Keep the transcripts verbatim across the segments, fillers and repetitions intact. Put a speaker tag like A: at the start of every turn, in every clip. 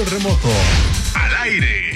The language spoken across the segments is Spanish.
A: remoto. Al aire.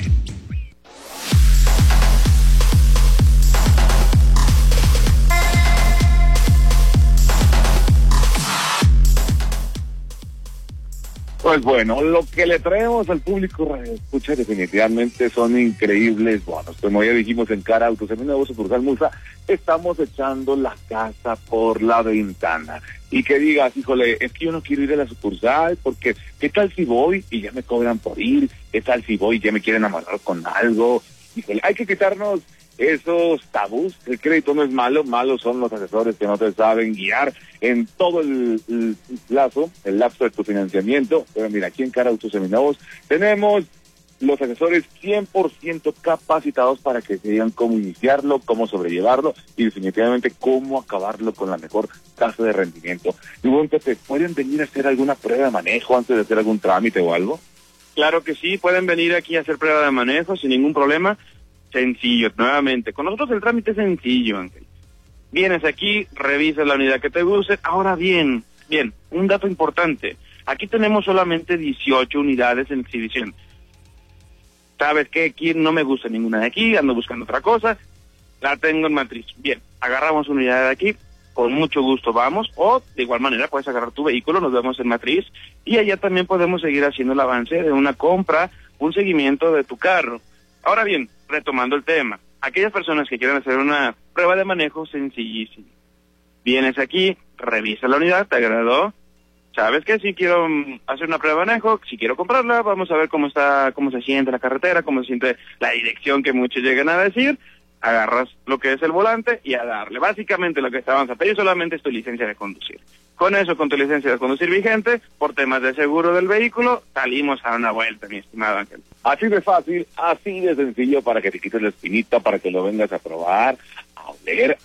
B: Pues bueno, lo que le traemos al público, escucha, definitivamente son increíbles bonos. Como ya dijimos en Car Autos, en un nuevo sucursal Musa, estamos echando la casa por la ventana. Y que digas, híjole, es que yo no quiero ir a la sucursal, porque ¿qué tal si voy y ya me cobran por ir? ¿Qué tal si voy y ya me quieren amarrar con algo? Híjole, hay que quitarnos esos tabús. El crédito no es malo, malos son los asesores que no te saben guiar en todo el, el plazo, el lapso de tu financiamiento. Pero mira, aquí en Car Autos Seminuevos tenemos los asesores cien por ciento capacitados para que te digan cómo iniciarlo, cómo sobrellevarlo y definitivamente cómo acabarlo con la mejor tasa de rendimiento. Y bueno, ¿te pueden venir a hacer alguna prueba de manejo antes de hacer algún trámite o algo?
C: Claro que sí, pueden venir aquí a hacer prueba de manejo sin ningún problema. Sencillo, nuevamente. Con nosotros el trámite es sencillo, Ángel. Vienes aquí, revisas la unidad que te guste. Ahora bien, bien, un dato importante. Aquí tenemos solamente dieciocho unidades en exhibición. ¿Sabes qué? Aquí no me gusta ninguna de aquí, ando buscando otra cosa. La tengo en matriz. Bien, agarramos una unidad de aquí, con mucho gusto vamos. O, de igual manera, puedes agarrar tu vehículo, nos vemos en matriz. Y allá también podemos seguir haciendo el avance de una compra, un seguimiento de tu carro. Ahora bien, retomando el tema, aquellas personas que quieran hacer una prueba de manejo, sencillísimo. Vienes aquí, revisa la unidad, ¿te agradó? ¿Sabes qué? Si quiero hacer una prueba de manejo, si quiero comprarla, vamos a ver cómo está, cómo se siente la carretera, cómo se siente la dirección que muchos llegan a decir. Agarras lo que es el volante y a darle. Básicamente lo que te vamos a pedir solamente es tu licencia de conducir. Con eso, con tu licencia de conducir vigente, por temas de seguro del vehículo, salimos a una vuelta, mi estimado Ángel.
B: Así de fácil, así de sencillo, para que te quites la espinita, para que lo vengas a probar, a oler,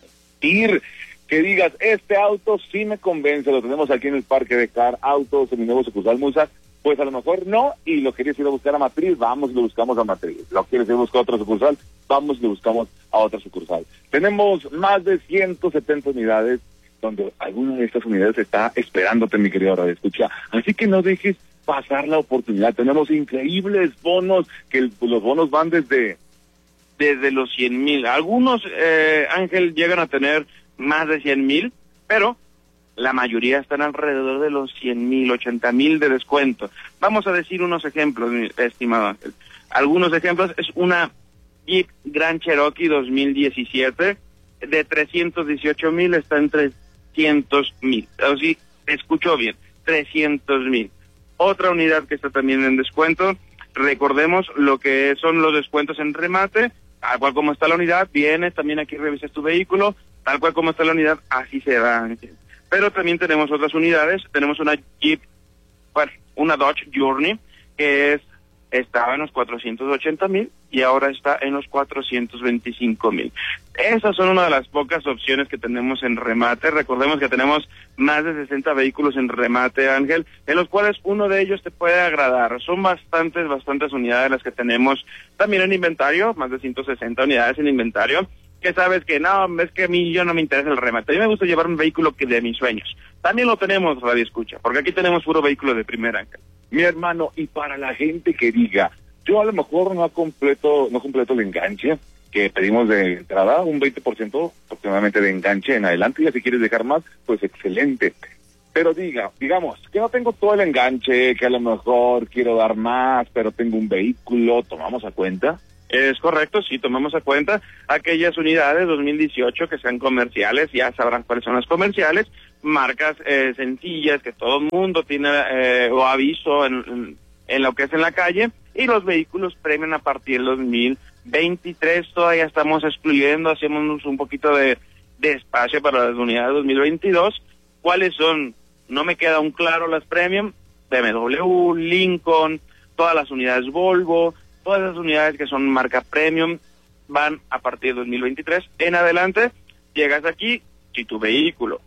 B: a ir, que digas, este auto sí me convence, lo tenemos aquí en el parque de Car Autos, en mi nuevo sucursal Musa. Pues a lo mejor no, y lo quieres ir a buscar a Matriz, vamos y lo buscamos a Matriz. Lo quieres ir a buscar a otra sucursal, vamos y lo buscamos a otra sucursal. Tenemos más de ciento setenta unidades, donde alguna de estas unidades está esperándote, mi querido Radio Escucha. Así que no dejes pasar la oportunidad. Tenemos increíbles bonos, que el, los bonos van desde...
C: Desde los cien mil. Algunos, eh, Ángel, llegan a tener más de cien mil, pero la mayoría están alrededor de los cien mil, ochenta mil de descuento. Vamos a decir unos ejemplos, mi estimado Ángel. Algunos ejemplos es una Jeep Grand Cherokee dos mil diecisiete de trescientos dieciocho mil, está en trescientos mil. O sí, escuchó bien, trescientos mil. Otra unidad que está también en descuento, recordemos lo que son los descuentos en remate, tal cual como está la unidad, vienes también aquí revisas tu vehículo, tal cual como está la unidad, así se va. Pero también tenemos otras unidades, tenemos una Jeep, bueno, una Dodge Journey, que es estaba en los cuatrocientos ochenta mil y ahora está en los cuatrocientos veinticinco mil. Esas son una de las pocas opciones que tenemos en remate. Recordemos que tenemos más de sesenta vehículos en remate, Ángel, en los cuales uno de ellos te puede agradar. Son bastantes, bastantes unidades las que tenemos también en inventario, más de ciento sesenta unidades en inventario. Que sabes que no, es que a mí yo no me interesa el remate, a mí me gusta llevar un vehículo que de mis sueños. También lo tenemos, Radio Escucha, porque aquí tenemos puro vehículo de primera, Ángel.
B: Mi hermano, y para la gente que diga, yo a lo mejor no completo, no completo el enganche que pedimos de entrada, un veinte por ciento aproximadamente de enganche en adelante, y si quieres dejar más, pues excelente. Pero diga, digamos, que no tengo todo el enganche, que a lo mejor quiero dar más, pero tengo un vehículo, ¿tomamos a cuenta?
C: Es correcto, sí, tomamos a cuenta aquellas unidades dos mil dieciocho que sean comerciales, ya sabrán cuáles son las comerciales, marcas eh, sencillas que todo el mundo tiene eh, o ha visto en, en, en lo que es en la calle, y los vehículos premium a partir del dos mil veintitrés, todavía estamos excluyendo, hacemos un poquito de, de espacio para las unidades dos mil veintidós. ¿Cuáles son? No me queda aún claro las premium, B M W, Lincoln, todas las unidades Volvo. Todas esas unidades que son marca premium van a partir de dos mil veintitrés en adelante. Llegas aquí, si tu vehículo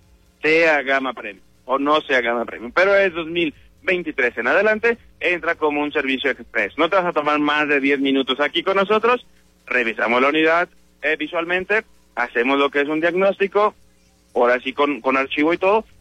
C: sea gama premium o no sea gama premium, pero es dos mil veintitrés en adelante, entra como un servicio express. No te vas a tomar más de diez minutos aquí con nosotros, revisamos la unidad eh, visualmente, hacemos lo que es un diagnóstico, ahora sí con, con archivo y todo,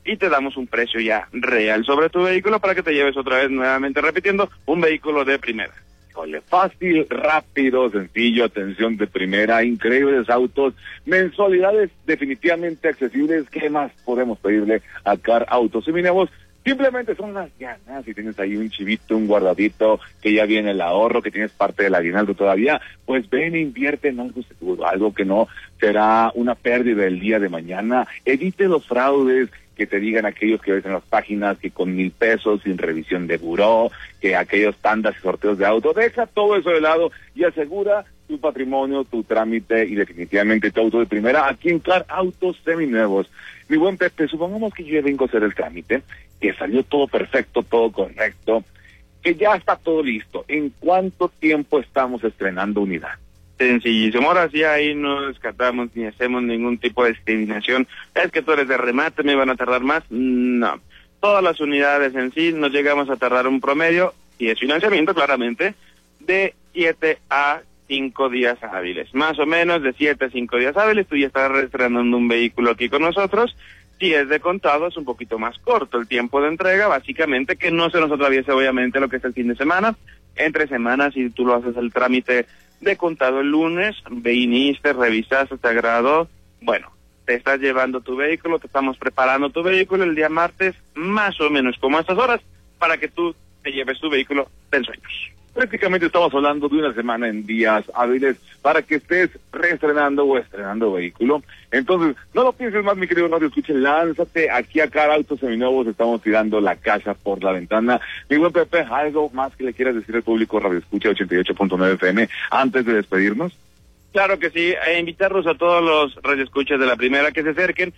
C: y te damos un precio ya real sobre tu vehículo para que te lleves otra vez, nuevamente repitiendo, un vehículo de primera.
B: Híjole, fácil, rápido, sencillo, atención de primera, increíbles autos, mensualidades definitivamente accesibles. ¿Qué más podemos pedirle a Car Autos Seminuevos? Simplemente son las ganas. Si tienes ahí un chivito, un guardadito, que ya viene el ahorro, que tienes parte del aguinaldo todavía, pues ven e invierte en algo seguro, algo que no será una pérdida el día de mañana. Evite los fraudes, que te digan aquellos que ves en las páginas que con mil pesos sin revisión de buró, que aquellos tandas y sorteos de auto. Deja todo eso de lado y asegura tu patrimonio, tu trámite y definitivamente tu auto de primera aquí en Car Autos Seminuevos. Mi buen Pepe, supongamos que yo ya vengo a hacer el trámite, que salió todo perfecto, todo correcto, que ya está todo listo. ¿En cuánto tiempo estamos estrenando unidad?
C: Sencillísimo, ahora sí ahí no descartamos ni hacemos ningún tipo de discriminación. Es que tú eres de remate, me van a tardar más. No, todas las unidades en sí nos llegamos a tardar un promedio, y es financiamiento claramente, de siete a cinco días hábiles, más o menos de siete a cinco días hábiles. Tú ya estás reestrenando un vehículo aquí con nosotros. Si es de contado es un poquito más corto el tiempo de entrega, básicamente que no se nos atraviese obviamente lo que es el fin de semana. Entre semanas, si tú lo haces el trámite de contado el lunes, viniste, revisaste, te agradó, bueno, te estás llevando tu vehículo, te estamos preparando tu vehículo el día martes, más o menos como a estas horas, para que tú te lleves tu vehículo de ensueños.
B: Prácticamente estamos hablando de una semana en días hábiles para que estés reestrenando o estrenando vehículo. Entonces, no lo pienses más, mi querido Radio Escuche, lánzate aquí a Car Autos Seminuevos, estamos tirando la casa por la ventana. Mi buen Pepe, ¿algo más que le quieras decir al público Radio Escuche ochenta y ocho punto nueve F M antes de despedirnos?
C: Claro que sí, e invitarlos a todos los radioescuchas de la primera que se acerquen,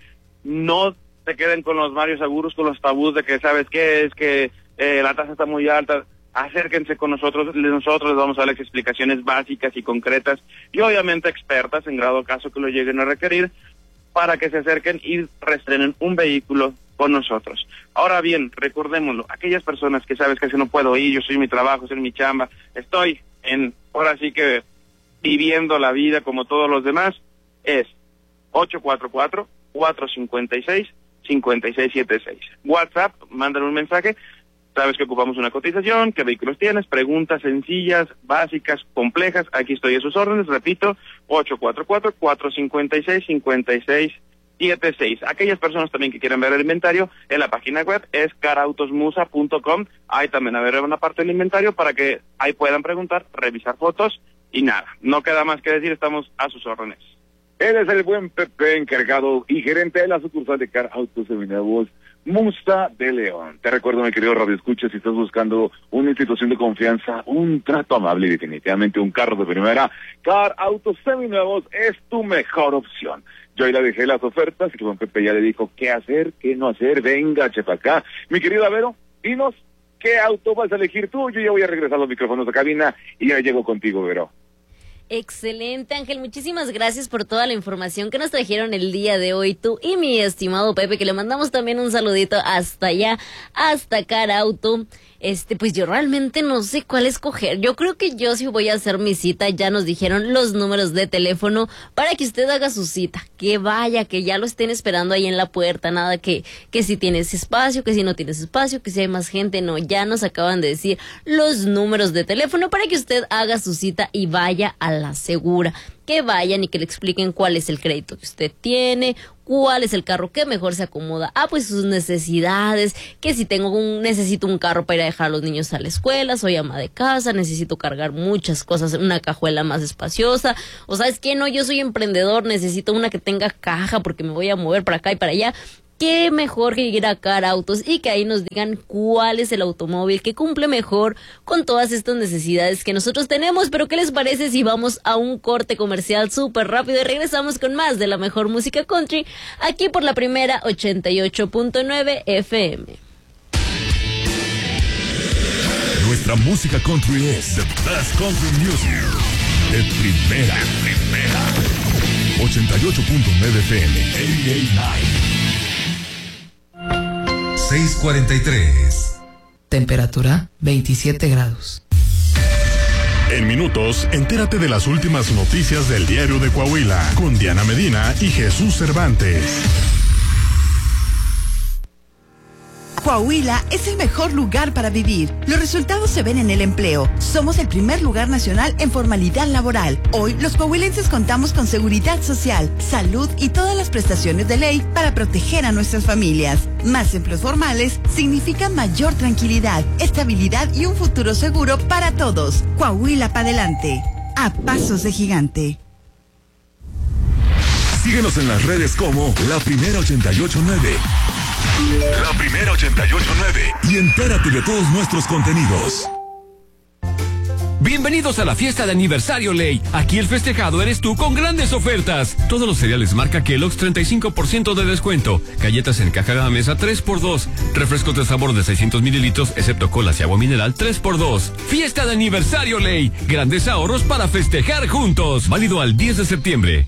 C: no se queden con los varios aguros, con los tabús de que sabes qué es, que eh, la tasa está muy alta. Acérquense con nosotros, nosotros les vamos a dar las explicaciones básicas y concretas y obviamente expertas en grado caso que lo lleguen a requerir, para que se acerquen y reestrenen un vehículo con nosotros. Ahora bien, recordémoslo, aquellas personas que sabes que si no puedo ir, yo soy mi trabajo, soy mi chamba, estoy en, ahora sí que viviendo la vida como todos los demás, es ocho cuatro cuatro, cuatro cinco seis, cinco seis siete seis. WhatsApp, mándale un mensaje. Sabes que ocupamos una cotización, qué vehículos tienes, preguntas sencillas, básicas, complejas, aquí estoy a sus órdenes, repito, ocho cuatro cuatro, cuatro cinco seis, cinco seis siete seis. Aquellas personas también que quieran ver el inventario, en la página web es car autos musa punto com, ahí también habrá una parte del inventario para que ahí puedan preguntar, revisar fotos y nada, no queda más que decir, estamos a sus órdenes.
B: Él es el buen Pepe, encargado y gerente de la sucursal de Car Autos Seminuevos Musa de León. Te recuerdo, mi querido Radio Escucha, si estás buscando una institución de confianza, un trato amable y definitivamente un carro de primera, Car Autos Seminuevos es tu mejor opción. Yo ahí le dejé las ofertas y Juan Pepe ya le dijo qué hacer, qué no hacer. Venga, chepa acá. Mi querido Avero, dinos qué auto vas a elegir tú. Yo ya voy a regresar los micrófonos a cabina y ya llego contigo, Vero.
D: Excelente, Ángel, muchísimas gracias por toda la información que nos trajeron el día de hoy, tú y mi estimado Pepe, que le mandamos también un saludito hasta allá, hasta Car Auto. Este, pues yo realmente no sé cuál escoger. Yo creo que yo sí voy a hacer mi cita. Ya nos dijeron los números de teléfono para que usted haga su cita. Que vaya, que ya lo estén esperando ahí en la puerta. Nada que, que si tienes espacio, que si no tienes espacio, que si hay más gente. No, ya nos acaban de decir los números de teléfono para que usted haga su cita y vaya a la segura. Que vayan y que le expliquen cuál es el crédito que usted tiene, cuál es el carro que mejor se acomoda a pues sus necesidades, que si tengo un, necesito un carro para ir a dejar a los niños a la escuela, soy ama de casa, necesito cargar muchas cosas en una cajuela más espaciosa, o sabes que no, yo soy emprendedor, necesito una que tenga caja porque me voy a mover para acá y para allá. Qué mejor que ir a Car Autos y que ahí nos digan cuál es el automóvil que cumple mejor con todas estas necesidades que nosotros tenemos. Pero ¿qué les parece si vamos a un corte comercial súper rápido y regresamos con más de la mejor música country aquí por la primera ochenta y ocho punto nueve F M?
A: Nuestra música country es the best country music. De primera, primera. ochenta y ocho punto nueve F M. ochenta y nueve. seis cuarenta y tres.
E: Temperatura veintisiete grados.
A: En minutos, entérate de las últimas noticias del diario de Coahuila con Diana Medina y Jesús Cervantes.
F: Coahuila es el mejor lugar para vivir. Los resultados se ven en el empleo. Somos el primer lugar nacional en formalidad laboral. Hoy, los coahuilenses contamos con seguridad social, salud y todas las prestaciones de ley para proteger a nuestras familias. Más empleos formales significan mayor tranquilidad, estabilidad y un futuro seguro para todos. Coahuila para adelante. A pasos de gigante.
A: Síguenos en las redes como La Primera ochenta y ocho nueve. La Primera ochenta y ocho nueve. Y entérate de todos nuestros contenidos.
G: Bienvenidos a la fiesta de aniversario Ley. Aquí el festejado eres tú con grandes ofertas. Todos los cereales marca Kellogg's treinta y cinco por ciento de descuento. Galletas en caja de mesa tres por dos. Refrescos de sabor de seiscientos mililitros, excepto colas y agua mineral tres por dos. Fiesta de aniversario Ley. Grandes ahorros para festejar juntos. Válido al diez de septiembre.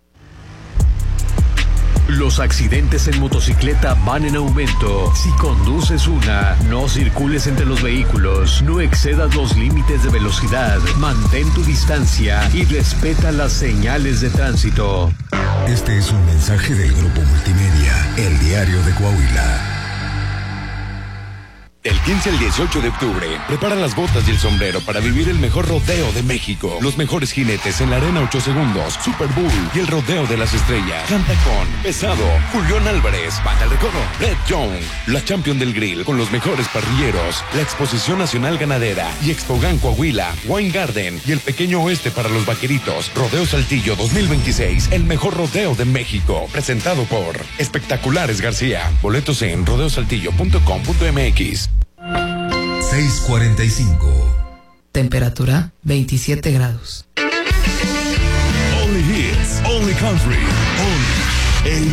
H: Los accidentes en motocicleta van en aumento. Si conduces una, no circules entre los vehículos, no excedas los límites de velocidad, mantén tu distancia y respeta las señales de tránsito.
I: Este es un mensaje del Grupo Multimedia, el diario de Coahuila.
J: Del quince al dieciocho de octubre, prepara las botas y el sombrero para vivir el mejor rodeo de México. Los mejores jinetes en la arena ocho segundos, Super Bowl y el rodeo de las estrellas. Canta con Pesado, Julián Álvarez, Banda El Recodo, Red Young, la Champion del Grill con los mejores parrilleros, la Exposición Nacional Ganadera y Expogan Coahuila, Wine Garden y el Pequeño Oeste para los Vaqueritos. Rodeo Saltillo dos mil veintiséis, el mejor rodeo de México. Presentado por Espectaculares García. Boletos en rodeo saltillo punto com punto m x.
I: seis cuarenta y cinco.
E: Temperatura veintisiete grados.
A: Only hits, only country, only